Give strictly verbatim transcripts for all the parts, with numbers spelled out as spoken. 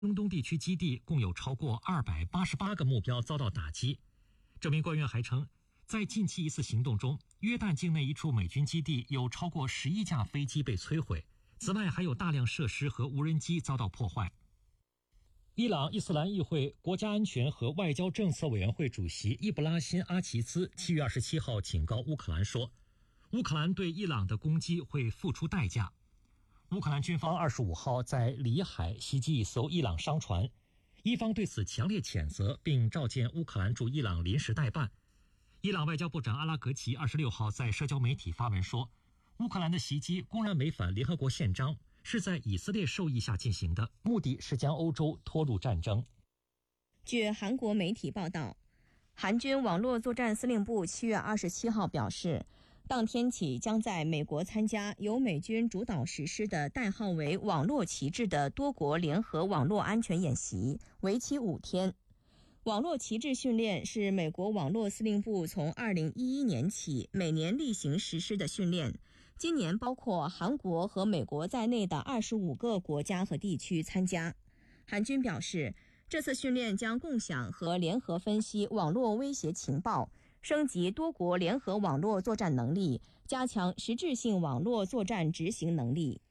中东地区基地共有超过二百八十八个目标遭到打击。这名官员还称，在近期一次行动中，约旦境内一处美军基地有超过十一架飞机被摧毁，此外还有大量设施和无人机遭到破坏。伊朗伊斯兰议会国家安全和外交政策委员会主席伊布拉辛·阿齐兹七月二十七号警告乌克兰说，乌克兰对伊朗的攻击会付出代价。乌克兰军方二十五号在里海袭击一艘伊朗商船，伊方对此强烈谴责，并召见乌克兰驻伊朗临时代办。伊朗外交部长阿拉格齐二十六号在社交媒体发文说，乌克兰的袭击公然违反联合国宪章，是在以色列授意下进行的，目的是将欧洲拖入战争。 据韩国媒体报道，韩军网络作战司令部七月二十七号表示，当天起将在美国参加由美军主导实施的代号为网络旗帜的多国联合网络安全演习，为期五天。网络旗帜训练是美国网络司令部从二零一一年起每年例行实施的训练，今年包括韩国和美国在内的二十五个国家和地区参加。韩军表示，这次训练将共享和联合分析网络威胁情报，升级多国联合网络作战能力，加强实质性网络作战执行能力。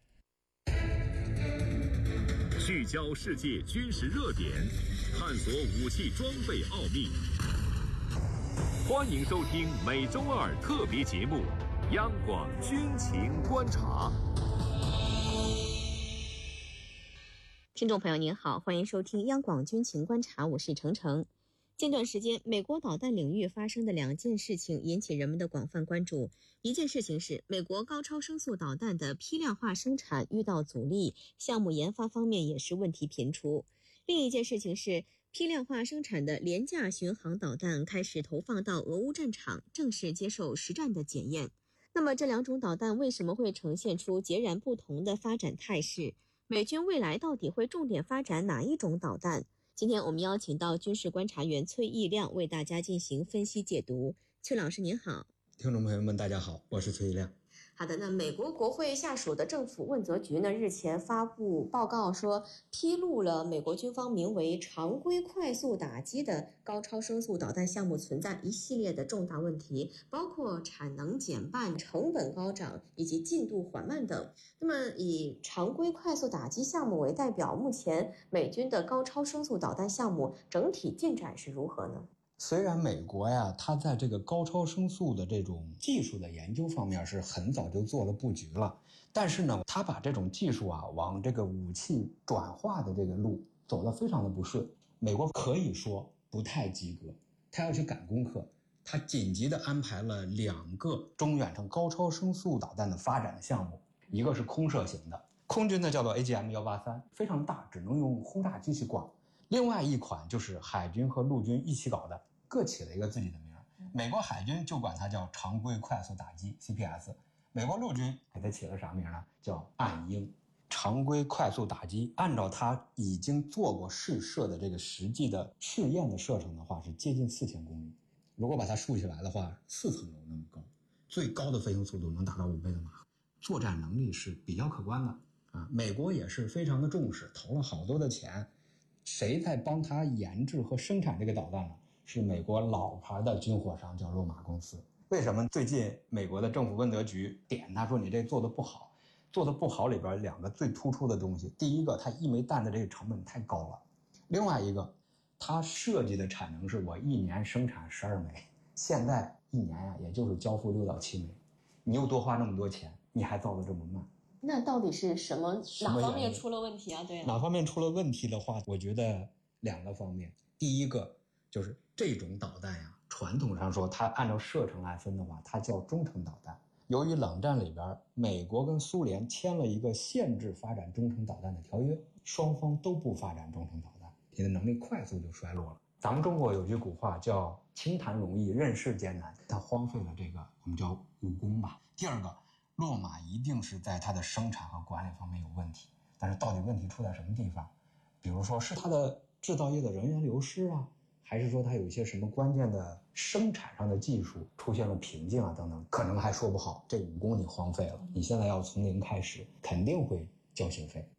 聚焦世界军事热点，探索武器装备奥秘。欢迎收听每周二特别节目《央广军情观察》。 听众朋友您好，欢迎收听央广军情观察，我是程程。近段时间，美国导弹领域发生的两件事情引起人们的广泛关注。一件事情是美国高超声速导弹的批量化生产遇到阻力，项目研发方面也是问题频出。另一件事情是批量化生产的廉价巡航导弹开始投放到俄乌战场，正式接受实战的检验。那么这两种导弹为什么会呈现出截然不同的发展态势？美军未来到底会重点发展哪一种导弹？今天我们邀请到军事观察员崔义亮为大家进行分析解读。崔老师您好。 听众朋友们大家好，我是崔义亮。 好的，那美国国会下属的政府问责局呢，日前发布报告说，披露了美国军方名为常规快速打击的高超声速导弹项目存在一系列的重大问题，包括产能减半、成本高涨以及进度缓慢等。那么以常规快速打击项目为代表，目前美军的高超声速导弹项目整体进展是如何呢？ 虽然美国呀，它在这个高超声速的这种技术的研究方面是很早就做了布局了，但是呢，它把这种技术啊往这个武器转化的这个路走得非常的不顺。美国可以说不太及格，它要去赶功课，它紧急的安排了两个中远程高超声速导弹的发展的项目，一个是空射型的，空军的叫做 A G M 一八三，非常大，只能用轰炸机去挂。另外一款就是海军和陆军一起搞的，各起了一个自己的名儿。美国海军就管它叫常规快速打击 C P S， 美国陆军给它起了啥名呢？叫暗鹰。常规快速打击按照它已经做过试射的这个实际的试验的射程的话，是接近四千公里。如果把它竖起来的话，四层楼那么高，最高的飞行速度能达到五倍的马赫，作战能力是比较可观的啊。美国也是非常的重视，投了好多的钱。谁在帮他研制和生产这个导弹呢？是美国老牌的军火商，叫洛马公司。为什么最近美国的政府问责局点他说你这做的不好？做的不好里边两个最突出的东西，第一个，它一枚弹的这个成本太高了；另外一个，它设计的产能是我一年生产十二枚，现在一年呀、啊，也就是交付六到七枚，你又多花那么多钱，你还造得这么慢。 那到底是什么哪方面出了问题啊？对啊， 哪方面出了问题的话，我觉得两个方面。第一个就是这种导弹呀，传统上说它按照射程来分的话，它叫中程导弹。由于冷战里边，美国跟苏联签了一个限制发展中程导弹的条约，双方都不发展中程导弹，你的能力快速就衰落了。咱们中国有句古话叫清谈容易，任事艰难，它荒废了这个我们叫武功吧。第二个，洛马一定是在它的生产和管理方面有问题，但是到底问题出在什么地方？比如说是它的制造业的人员流失啊，还是说它有一些什么关键的生产上的技术出现了瓶颈啊等等，可能还说不好。这武功你荒废了，你现在要从零开始，肯定会交学费。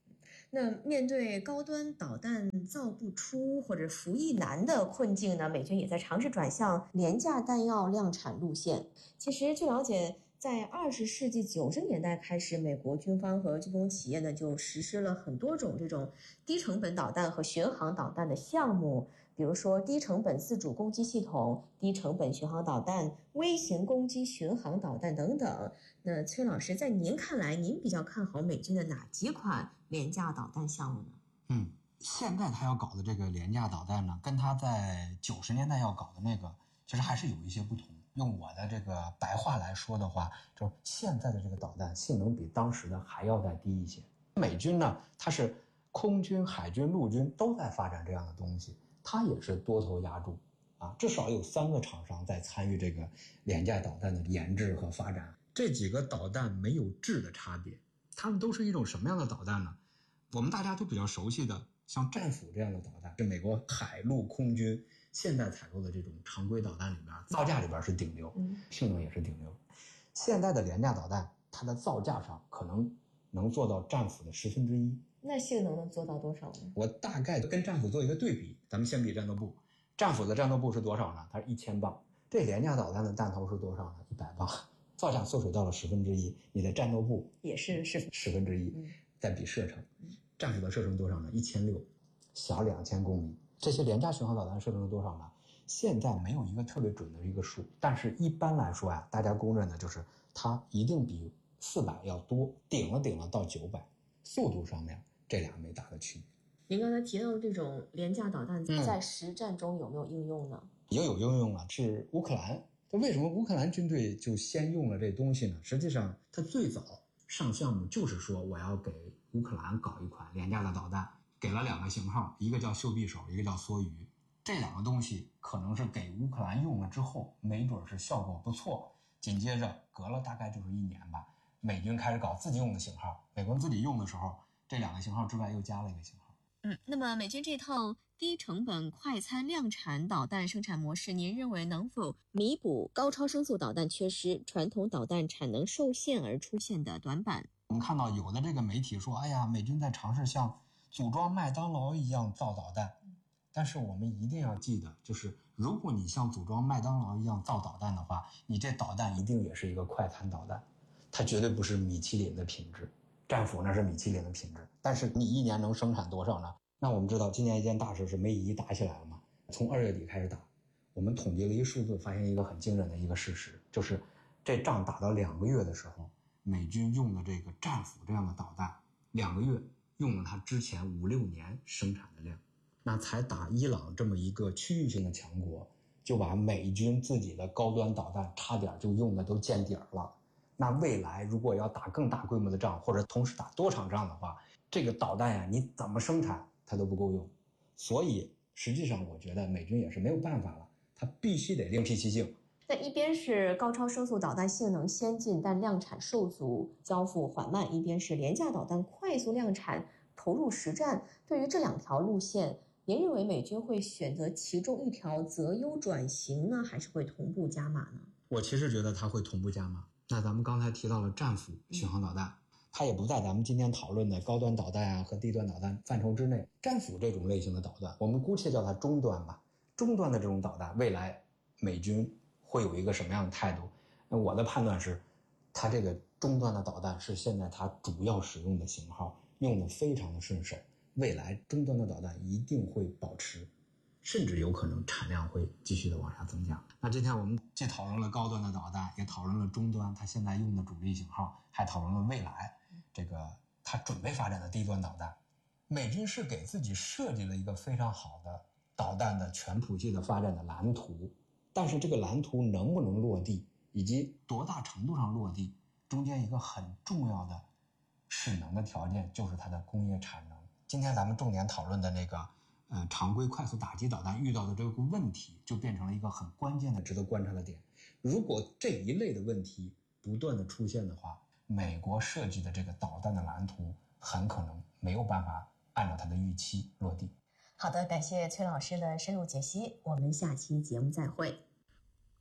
那面对高端导弹造不出或者服役难的困境呢，美军也在尝试转向廉价弹药量产路线。其实据了解，在二十世纪九十年代开始，美国军方和军工企业呢就实施了很多种这种低成本导弹和巡航导弹的项目，比如说低成本自主攻击系统、低成本巡航导弹、微型攻击巡航导弹等等。那崔老师，在您看来，您比较看好美军的哪几款廉价导弹项目呢？ 嗯，现在他要搞的这个廉价导弹呢，跟他在九十年代要搞的那个其实还是有一些不同。用我的这个白话来说的话，就是现在的这个导弹性能比当时的还要再低一些。美军呢，它是空军、海军、陆军都在发展这样的东西，它也是多头压住啊，至少有三个厂商在参与这个廉价导弹的研制和发展。这几个导弹没有质的差别，它们都是一种什么样的导弹呢？我们大家都比较熟悉的，像战斧这样的导弹，是美国海陆空军现在采购的这种常规导弹里边，造价里边是顶流，性能也是顶流。现在的廉价导弹，它的造价上可能能做到战斧的十分之一。 那性能能做到多少呢？ 我大概跟战斧做一个对比，咱们先比战斗部。战斧的战斗部是多少呢？它是一千磅。这廉价导弹的弹头是多少呢？一百磅。造价缩水到了十分之一，你的战斗部也是十十分之一。再比射程，战斧的射程多少呢？一千六，小两千公里。这些廉价巡航导弹射程是多少呢？现在没有一个特别准的一个数，但是一般来说呀，大家公认的就是它一定比四百要多，顶了顶了到九百。速度上面这俩没大的区别。 您刚才提到的这种廉价导弹在实战中有没有应用呢？ 嗯、也有应用了，是乌克兰。为什么乌克兰军队就先用了这东西呢？实际上它最早上项目就是说我要给乌克兰搞一款廉价的导弹，给了两个型号，一个叫袖匕首，一个叫梭鱼。这两个东西可能是给乌克兰用了之后，没准是效果不错。紧接着隔了大概就是一年吧，美军开始搞自己用的型号，美国自己用的时候，这两个型号之外又加了一个型号。 嗯，那么美军这套低成本快餐量产导弹生产模式，您认为能否弥补高超声速导弹缺失、传统导弹产能受限而出现的短板？ 我们看到有的这个媒体说，哎呀，美军在尝试像组装麦当劳一样造导弹，但是我们一定要记得，就是如果你像组装麦当劳一样造导弹的话，你这导弹一定也是一个快餐导弹，它绝对不是米其林的品质。战斧那是米其林的品质，但是你一年能生产多少呢？那我们知道今年一件大事是梅姨打起来了嘛，从二月底开始打，我们统计了一数字，发现一个很惊人的一个事实，就是这仗打到两个月的时候，美军用的这个战斧这样的导弹，两个月用了它之前五六年生产的量，那才打伊朗这么一个区域性的强国，就把美军自己的高端导弹差点就用的都见底儿了。那未来如果要打更大规模的仗，或者同时打多场仗的话，这个导弹呀，你怎么生产它都不够用。所以实际上我觉得美军也是没有办法了，它必须得另辟蹊径。 那一边是高超声速导弹性能先进但量产受阻、交付缓慢，一边是廉价导弹快速量产投入实战。对于这两条路线，您认为美军会选择其中一条择优转型呢，还是会同步加码呢？ 我其实觉得它会同步加码。那咱们刚才提到了战斧巡航导弹，嗯、它也不在咱们今天讨论的高端导弹啊和低端导弹范畴之内。战斧这种类型的导弹，我们姑且叫它中端吧。中端的这种导弹，未来美军会有一个什么样的态度？那我的判断是，它这个中端的导弹是现在它主要使用的型号，用的非常的顺手。未来中端的导弹一定会保持，甚至有可能产量会继续的往下增加。那今天我们既讨论了高端的导弹，也讨论了中端它现在用的主力型号，还讨论了未来这个它准备发展的低端导弹。美军是给自己设计了一个非常好的导弹的全谱系的发展的蓝图，但是这个蓝图能不能落地，以及多大程度上落地，中间一个很重要的势能的条件就是它的工业产能。今天咱们重点讨论的那个呃，常规快速打击导弹遇到的这个问题，就变成了一个很关键的值得观察的点。如果这一类的问题不断的出现的话，美国设计的这个导弹的蓝图很可能没有办法按照它的预期落地。 好的，感谢崔老师的深入解析，我们下期节目再会。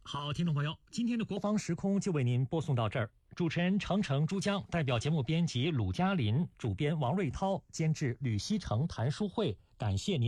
好，听众朋友，今天的国防时空就为您播送到这儿。主持人程程、珠江，代表节目编辑鲁嘉林，主编王瑞涛，监制吕希成、谭淑慧，感谢您。